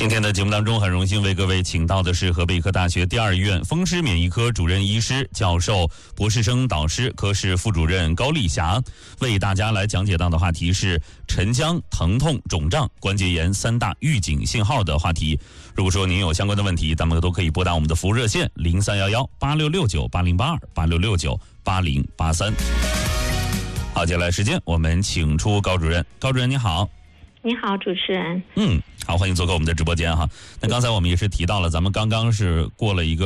今天的节目当中，很荣幸为各位请到的是河北医科大学第二医院风湿免疫科主任医师、教授、博士生导师、科室副主任高丽霞，为大家来讲解到的话题是沉僵、疼痛、肿胀、关节炎三大预警信号的话题。如果说您有相关的问题，咱们都可以拨打我们的服务热线0311-8669-8082，8669-8083。好，接下来时间我们请出高主任。高主任你好。 你好，主持人。 好，欢迎做客我们的直播间哈。那刚才我们也是提到了，咱们刚刚是过了一个